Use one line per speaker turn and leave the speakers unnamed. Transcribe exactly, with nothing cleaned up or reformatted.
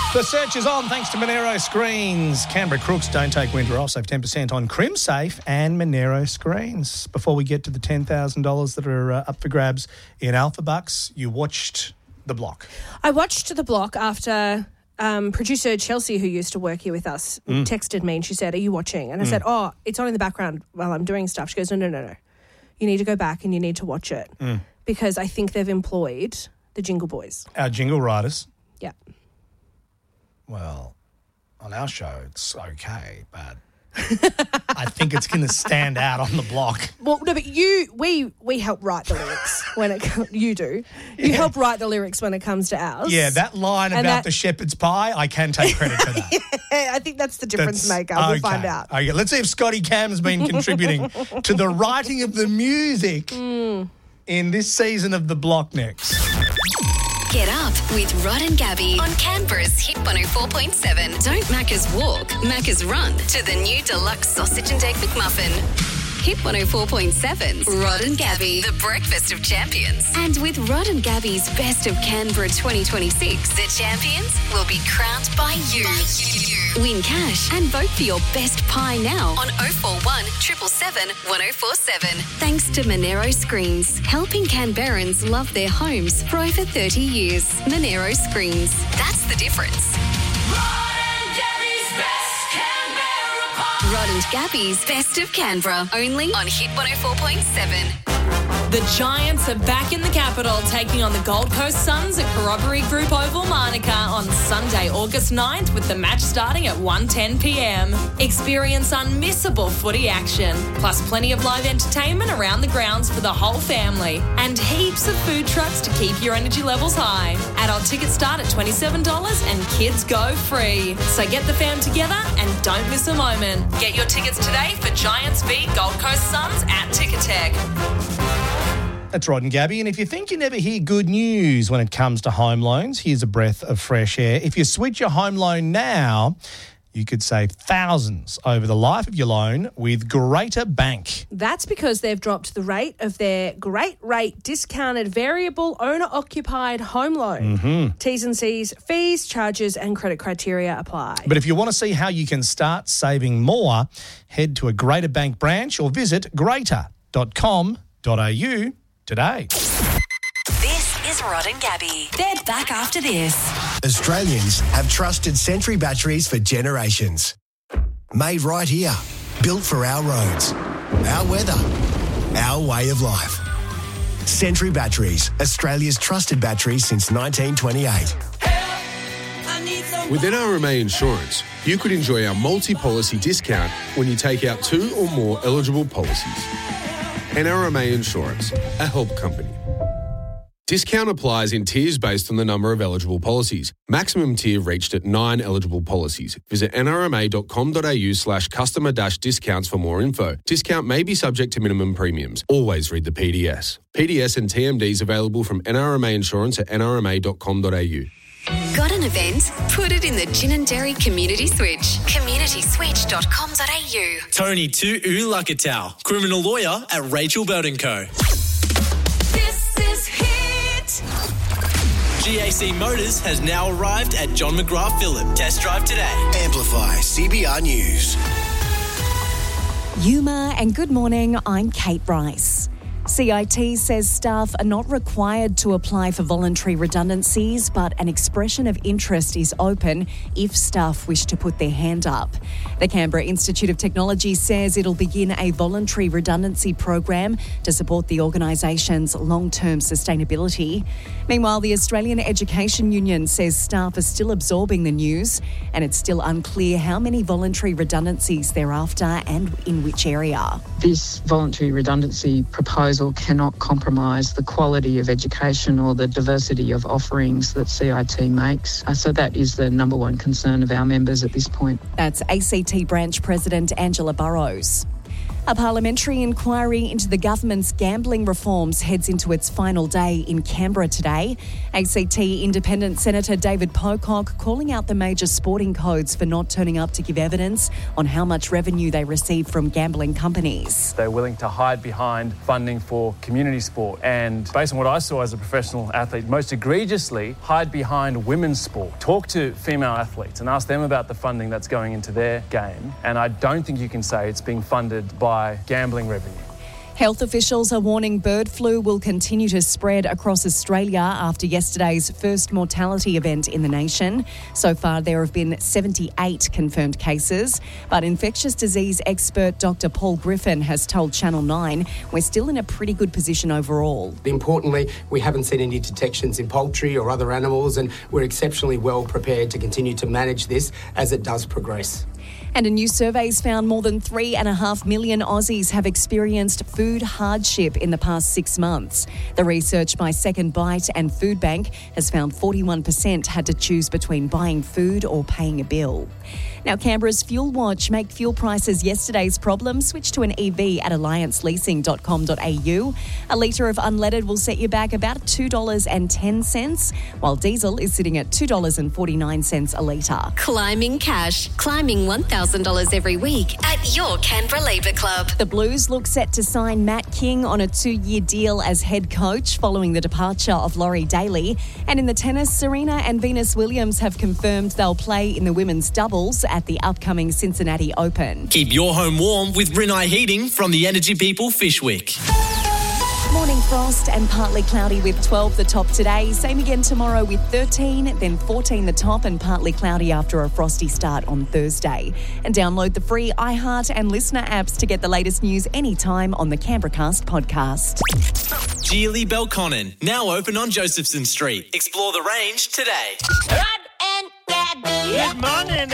The search is on thanks to Monero Screens. Canberra crooks don't take winter off. Save ten percent on CrimSafe and Monero Screens. Before we get to the ten thousand dollars that are uh, up for grabs in Alpha Bucks, you watched The Block.
I watched The Block after um, producer Chelsea, who used to work here with us, mm. texted me and she said, "Are you watching?" And I mm. said, "Oh, it's on in the background while I'm doing stuff." She goes, no, no, no, no. You need to go back and you need to watch it mm. because I think they've employed the Jingle Boys.
Our jingle writers.
Yeah.
Well, on our show, it's okay, but I think it's going to stand out on The Block.
Well, no, but you, we we help write the lyrics when it comes, you do. You yeah. help write the lyrics when it comes to ours.
Yeah, that line and about that, the shepherd's pie, I can take credit for that.
yeah, I think that's the difference that's, maker. We'll
okay.
find out.
Okay, let's see if Scotty Cam's been contributing to the writing of the music mm. in this season of The Block next.
Get up with Rod and Gabby on Canberra's Hit one oh four point seven. Don't Macca's walk, Macca's run to the new deluxe sausage and egg McMuffin. Hit one oh four point seven. Rod and Gabby, the breakfast of champions. And with Rod and Gabby's Best of Canberra twenty twenty-six, the champions will be crowned by you. By you. Win cash and vote for your best pie now on oh four one, seven seven seven, one oh four seven. Thanks to Monero Screens, helping Canberrans love their homes for over thirty years. Monero Screens, that's the difference.
Rod and Gabby's Best Canberra Pie.
Rod and Gabby's Best of Canberra, only on Hit one oh four point seven.
The Giants are back in the capital, taking on the Gold Coast Suns at Corroboree Group Oval, Manuka on Sunday, August ninth, with the match starting at one ten p.m. Experience unmissable footy action, plus plenty of live entertainment around the grounds for the whole family, and heaps of food trucks to keep your energy levels high. Adult tickets start at twenty-seven dollars and kids go free. So get the fam together and don't miss a moment. Get your tickets today for Giants v Gold Coast Suns at Ticketek.
That's Rod and Gabby. And if you think you never hear good news when it comes to home loans, here's a breath of fresh air. If you switch your home loan now, you could save thousands over the life of your loan with Greater Bank.
That's because they've dropped the rate of their great rate discounted variable owner-occupied home loan.
Mm-hmm.
T's and C's, fees, charges and credit criteria apply.
But if you want to see how you can start saving more, head to a Greater Bank branch or visit greater dot com dot a u today.
This is Rod and Gabby. They're back after this.
Australians have trusted Sentry batteries for generations. Made right here. Built for our roads, our weather, our way of life. Sentry Batteries, Australia's trusted batteries since nineteen twenty-eight.
With N R M A Insurance, you could enjoy our multi-policy discount when you take out two or more eligible policies. N R M A Insurance, a help company. Discount applies in tiers based on the number of eligible policies. Maximum tier reached at nine eligible policies. Visit n r m a dot com dot a u slash customer dash discounts for more info. Discount may be subject to minimum premiums. Always read the P D S. P D S and T M Ds available from N R M A Insurance at n r m a dot com dot a u.
Got an event? Put it in the Gin and Dairy Community Switch. community switch dot com dot a u.
Tony Tu Ulakatau, criminal lawyer at Rachel Bird and Co.
This is Hit.
G A C Motors has now arrived at John McGrath Phillip. Test drive today.
Amplify C B R News.
Yuma and good morning, I'm Kate Bryce. C I T says staff are not required to apply for voluntary redundancies, but an expression of interest is open if staff wish to put their hand up. The Canberra Institute of Technology says it'll begin a voluntary redundancy program to support the organisation's long-term sustainability. Meanwhile, the Australian Education Union says staff are still absorbing the news and it's still unclear how many voluntary redundancies they're after and in which area.
This voluntary redundancy proposal cannot compromise the quality of education or the diversity of offerings that C I T makes. Uh, so that is the number one concern of our members at this point.
That's A C T Branch President Angela Burrows. A parliamentary inquiry into the government's gambling reforms heads into its final day in Canberra today. A C T Independent Senator David Pocock calling out the major sporting codes for not turning up to give evidence on how much revenue they receive from gambling companies.
They're willing to hide behind funding for community sport and, based on what I saw as a professional athlete, most egregiously hide behind women's sport. Talk to female athletes and ask them about the funding that's going into their game, and I don't think you can say it's being funded by gambling revenue.
Health officials are warning bird flu will continue to spread across Australia after yesterday's first mortality event in the nation. So far, there have been seventy-eight confirmed cases. But infectious disease expert Doctor Paul Griffin has told Channel nine we're still in a pretty good position overall.
Importantly, we haven't seen any detections in poultry or other animals, and we're exceptionally well prepared to continue to manage this as it does progress.
And a new survey's found more than three and a half million Aussies have experienced food hardship in the past six months. The research by Second Bite and Food Bank has found forty-one percent had to choose between buying food or paying a bill. Now, Canberra's Fuel Watch make fuel prices yesterday's problem. Switch to an E V at alliance leasing dot com dot a u. A litre of unleaded will set you back about two dollars and ten cents, while diesel is sitting at two dollars and forty-nine cents a litre.
Climbing cash. Climbing one thousand dollars every week at your Canberra Labour Club.
The Blues look set to sign Matt King on a two-year deal as head coach following the departure of Laurie Daly. And in the tennis, Serena and Venus Williams have confirmed they'll play in the women's doubles at the upcoming Cincinnati Open.
Keep your home warm with Rinnai Heating from the Energy People Fishwick.
Morning frost and partly cloudy with twelve the top today. Same again tomorrow with thirteen, then fourteen the top and partly cloudy after a frosty start on Thursday. And download the free iHeart and Listener apps to get the latest news anytime on the Canberracast podcast.
Geely Belconnen, now open on Josephson Street. Explore the range today.
Rod and Gabby.
Good morning.